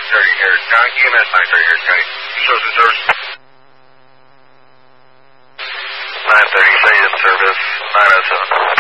here. EMS 930 here, County. Shows in service. 930, say in service, 907.